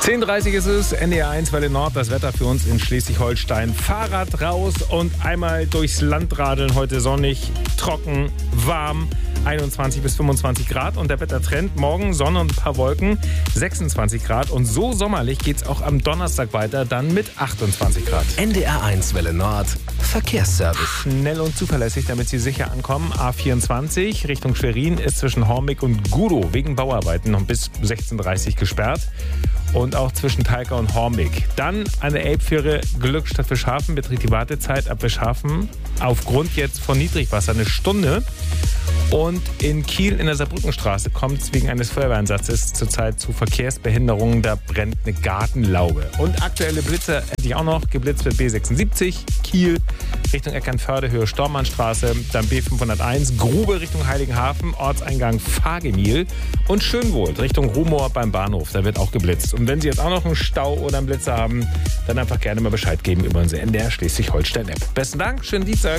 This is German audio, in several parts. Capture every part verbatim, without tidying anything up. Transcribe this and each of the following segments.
zehn Uhr dreißig ist es, N D R eins Welle Nord, das Wetter für uns in Schleswig-Holstein. Fahrrad raus und einmal durchs Land radeln. Heute sonnig, trocken, warm, einundzwanzig bis fünfundzwanzig Grad. Und der Wettertrend, morgen Sonne und ein paar Wolken, sechsundzwanzig Grad. Und so sommerlich geht es auch am Donnerstag weiter, dann mit achtundzwanzig Grad. N D R eins Welle Nord, Verkehrsservice. Schnell und zuverlässig, damit Sie sicher ankommen. A vierundzwanzig Richtung Schwerin ist zwischen Hormig und Gudow wegen Bauarbeiten noch bis sechzehn Uhr dreißig gesperrt. Und auch zwischen Talca und Hormig. Dann an der Elbfähre Glückstadt Fischhafen beträgt die Wartezeit ab Fischhafen aufgrund jetzt von Niedrigwasser eine Stunde. Und in Kiel in der Saarbrückenstraße kommt es wegen eines Feuerwehreinsatzes zurzeit zu Verkehrsbehinderungen. Da brennt eine Gartenlaube. Und aktuelle Blitze hätte ich auch noch. Geblitzt wird B sechsundsiebzig, Kiel Richtung Eckernförde, Höhe Stormannstraße. Dann B fünfhunderteins, Grube Richtung Heiligenhafen, Ortseingang Fahrgemil. Und Schönwohlt Richtung Rumohr beim Bahnhof. Da wird auch geblitzt. Und wenn Sie jetzt auch noch einen Stau oder einen Blitzer haben, dann einfach gerne mal Bescheid geben über unsere N D R Schleswig-Holstein-App. Besten Dank, schönen Dienstag.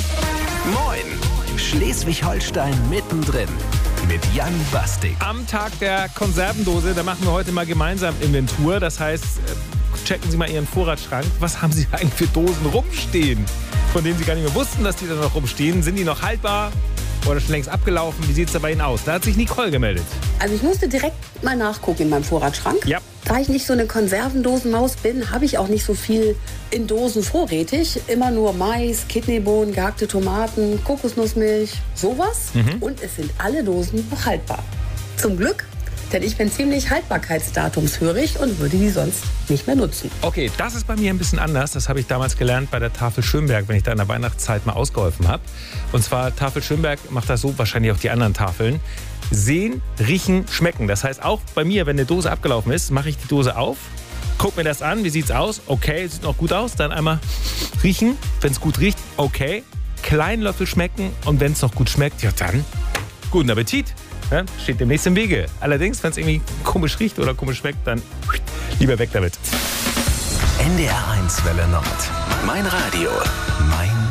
Moin! Schleswig-Holstein mittendrin mit Jan Bastik. Am Tag der Konservendose, da machen wir heute mal gemeinsam Inventur. Das heißt, checken Sie mal Ihren Vorratsschrank. Was haben Sie eigentlich für Dosen rumstehen, von denen Sie gar nicht mehr wussten, dass die da noch rumstehen? Sind die noch haltbar oder schon längst abgelaufen? Wie sieht es da bei Ihnen aus? Da hat sich Nicole gemeldet. Also ich musste direkt mal nachgucken in meinem Vorratsschrank. Ja. Da ich nicht so eine Konservendosenmaus bin, habe ich auch nicht so viel in Dosen vorrätig. Immer nur Mais, Kidneybohnen, gehackte Tomaten, Kokosnussmilch, sowas. Mhm. Und es sind alle Dosen noch haltbar. Zum Glück, denn ich bin ziemlich haltbarkeitsdatumshörig und würde die sonst nicht mehr nutzen. Okay, das ist bei mir ein bisschen anders. Das habe ich damals gelernt bei der Tafel Schönberg, wenn ich da in der Weihnachtszeit mal ausgeholfen habe. Und zwar Tafel Schönberg macht das so, wahrscheinlich auch die anderen Tafeln. Sehen, riechen, schmecken. Das heißt auch bei mir, wenn eine Dose abgelaufen ist, mache ich die Dose auf, guck mir das an, wie sieht's aus? Okay, sieht noch gut aus. Dann einmal riechen, wenn es gut riecht, okay. Kleinen Löffel schmecken und wenn es noch gut schmeckt, ja dann, guten Appetit. Ja, steht demnächst im Wege. Allerdings, wenn es irgendwie komisch riecht oder komisch schmeckt, dann lieber weg damit. N D R eins Welle Nord. Mein Radio, mein